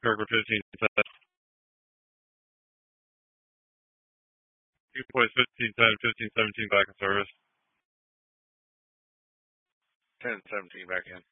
Kirkwood 15 set. 2 points 15 10, 15 17 back in service. 10-17 back in.